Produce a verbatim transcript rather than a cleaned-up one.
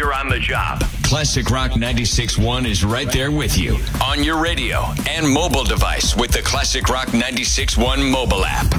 you're on the job. Classic Rock ninety-six point one is right there with you on your radio and mobile device with the Classic Rock ninety-six point one mobile app.